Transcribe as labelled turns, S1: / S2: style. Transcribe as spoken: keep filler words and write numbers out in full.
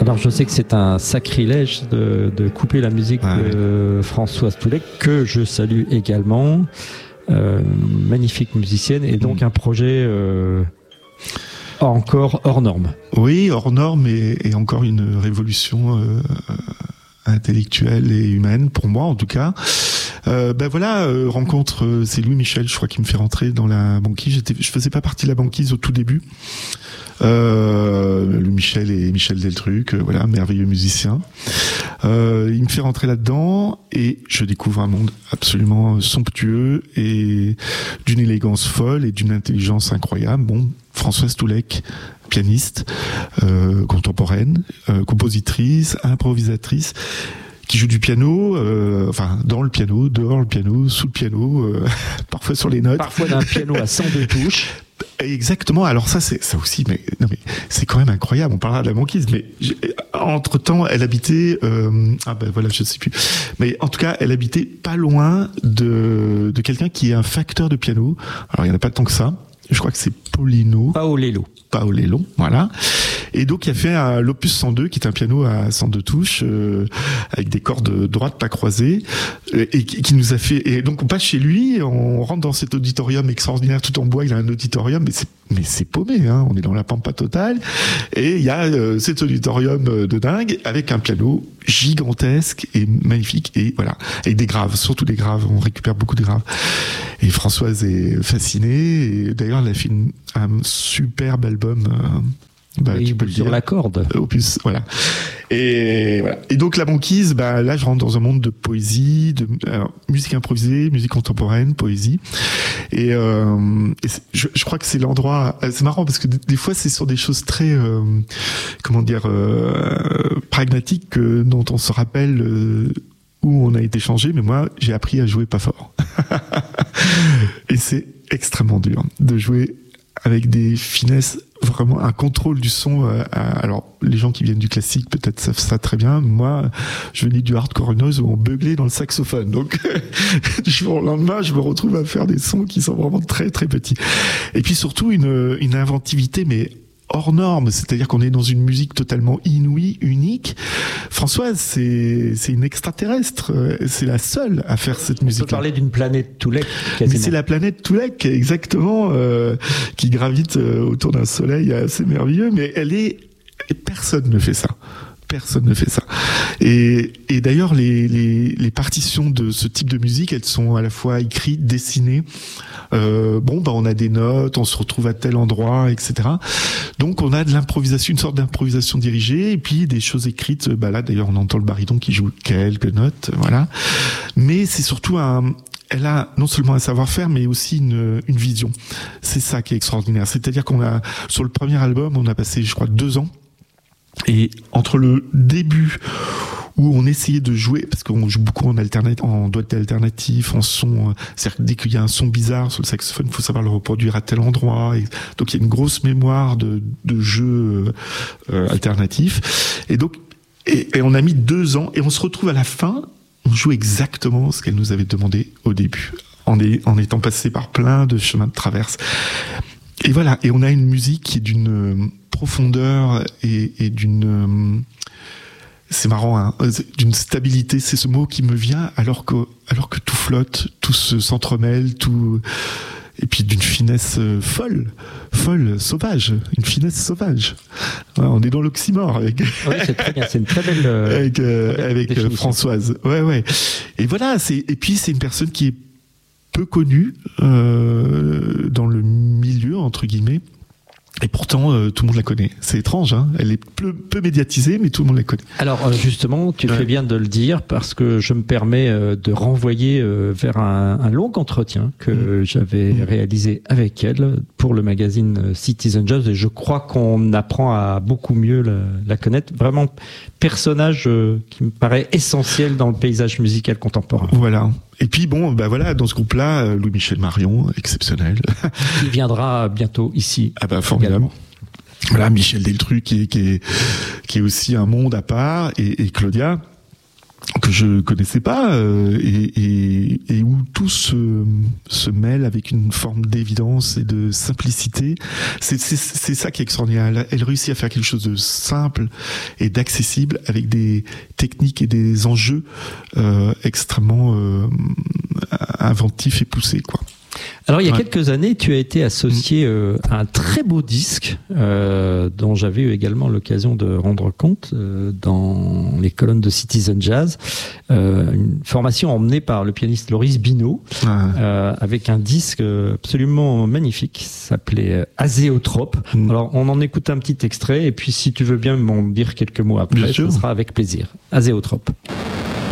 S1: Alors je sais que c'est un sacrilège de, de couper la musique ouais. de Françoise Toulek, que je salue également, euh, magnifique musicienne, et donc mmh. un projet euh, encore hors norme.
S2: Oui, hors norme, et, et encore une révolution euh, intellectuelle et humaine, pour moi en tout cas. Euh, ben voilà, euh, rencontre, euh, c'est Louis Michel, je crois, qui me fait rentrer dans la banquise. J'étais, je faisais pas partie de la banquise au tout début. Euh, Louis Michel et Michel Deltruc, euh, voilà, merveilleux musicien. Euh, il me fait rentrer là-dedans et je découvre un monde absolument somptueux et d'une élégance folle et d'une intelligence incroyable. Bon, Françoise Toulek, pianiste, euh, contemporaine, euh, compositrice, improvisatrice, qui joue du piano, euh, enfin dans le piano, dehors le piano, sous le piano, euh, parfois sur les notes.
S1: Parfois d'un piano à cent deux touches.
S2: Exactement. Alors ça, c'est ça aussi, mais non mais c'est quand même incroyable. On parlera de la banquise, mais entre temps, elle habitait, euh, ah ben voilà, je sais plus. Mais en tout cas, elle habitait pas loin de de quelqu'un qui est un facteur de piano. Alors il y en a pas tant que ça. Je crois que c'est Paulino.
S1: Paolello.
S2: Paolello, voilà. Et donc il a fait un l'opus cent deux, qui est un piano à cent deux touches, euh, avec des cordes droites pas croisées, et, et qui nous a fait. Et donc on passe chez lui, on rentre dans cet auditorium extraordinaire, tout en bois. Il a un auditorium, mais c'est mais c'est paumé, hein. On est dans la pampa totale. Et il y a euh, cet auditorium de dingue avec un piano gigantesque et magnifique, et voilà, et des graves, surtout des graves. On récupère beaucoup de graves. Et Françoise est fascinée. Et d'ailleurs, elle a fait une, un superbe album. Euh, Bah,
S1: oui,
S2: tu peux le
S1: sur
S2: dire.
S1: la corde.
S2: Opus, voilà. Et voilà. Et donc la banquise, bah là je rentre dans un monde de poésie, de alors, musique improvisée, musique contemporaine, poésie. Et, euh, et je, je crois que c'est l'endroit. C'est marrant parce que des, des fois c'est sur des choses très, euh, comment dire, euh, pragmatiques que, dont on se rappelle. Euh, où on a été changé, mais moi j'ai appris à jouer pas fort. Et c'est extrêmement dur de jouer avec des finesses, vraiment un contrôle du son. Euh, alors les gens qui viennent du classique peut-être savent ça très bien. Moi, je venais du hardcore noise où on beuglait dans le saxophone. Donc du jour au lendemain, je me retrouve à faire des sons qui sont vraiment très très petits. Et puis surtout une, une inventivité, mais hors norme, c'est-à-dire qu'on est dans une musique totalement inouïe, unique. Françoise, c'est c'est une extraterrestre, c'est la seule à faire cette musique.
S1: On peut parler d'une planète Toulek.
S2: Mais c'est la planète Toulek, exactement, euh, qui gravite autour d'un soleil assez merveilleux, mais elle est, personne ne fait ça. Personne ne fait ça. Et, et d'ailleurs, les, les, les partitions de ce type de musique, elles sont à la fois écrites, dessinées. Euh, bon, bah, on a des notes, on se retrouve à tel endroit, et cetera. Donc, on a de l'improvisation, une sorte d'improvisation dirigée, et puis des choses écrites. Bah là, d'ailleurs, on entend le baryton qui joue quelques notes, voilà. Mais c'est surtout un, elle a non seulement un savoir-faire, mais aussi une, une vision. C'est ça qui est extraordinaire. C'est-à-dire qu'on a, sur le premier album, on a passé, je crois, deux ans. Et entre le début où on essayait de jouer, parce qu'on joue beaucoup en alternative, en doigté alternatif, en son, c'est-à-dire que dès qu'il y a un son bizarre sur le saxophone, il faut savoir le reproduire à tel endroit. Et donc il y a une grosse mémoire de, de jeux euh, alternatifs. Et donc, et, et on a mis deux ans, et on se retrouve à la fin, on joue exactement ce qu'elle nous avait demandé au début, en, est, en étant passé par plein de chemins de traverse. Et voilà, et on a une musique qui est d'une profondeur et, et d'une, c'est marrant, hein, d'une stabilité, c'est ce mot qui me vient, alors que, alors que tout flotte, tout se, s'entremêle, tout, et puis d'une finesse folle, folle, sauvage, une finesse sauvage. Ouais, on est dans l'oxymore avec.
S1: Oui, c'est très bien, c'est une très belle. Euh,
S2: avec euh,
S1: très belle
S2: avec
S1: définition.
S2: Françoise. Ouais, ouais. Et voilà, c'est, et puis c'est une personne qui est peu connue euh, dans le milieu, entre guillemets. Et pourtant, euh, tout le monde la connaît. C'est étrange, hein. Elle est peu, peu médiatisée, mais tout le monde la connaît.
S1: Alors, justement, tu
S2: ouais.
S1: fais bien de le dire, parce que je me permets euh, de renvoyer euh, vers un, un long entretien que mmh. j'avais mmh. réalisé avec elle pour le magazine Citizen Jazz, et je crois qu'on apprend à beaucoup mieux la, la connaître. Vraiment, personnage euh, qui me paraît essentiel dans le paysage musical contemporain.
S2: Voilà. Et puis bon, bah voilà, dans ce groupe-là, Louis-Michel Marion, exceptionnel.
S1: Il viendra bientôt ici.
S2: Ah bah formidable. Voilà, Michel Deltruc qui est, qui est, qui est aussi un monde à part, et, et Claudia. que je connaissais pas euh, et, et, et où tout se, se mêle avec une forme d'évidence et de simplicité. C'est, c'est, c'est ça qui est extraordinaire. Elle, elle réussit à faire quelque chose de simple et d'accessible avec des techniques et des enjeux euh, extrêmement euh, inventifs et poussés, quoi.
S1: Alors il y a
S2: ouais.
S1: quelques années, tu as été associé euh, à un très beau disque euh, dont j'avais eu également l'occasion de rendre compte euh, dans les colonnes de Citizen Jazz. Euh, une formation emmenée par le pianiste Loris Bino
S2: Ouais.
S1: euh, avec un disque absolument magnifique qui s'appelait Azéotrope.
S2: Mm.
S1: Alors on en écoute un petit extrait et puis si tu veux bien m'en dire quelques mots après,
S2: Bien sûr.
S1: ce sera avec plaisir. Azéotrope.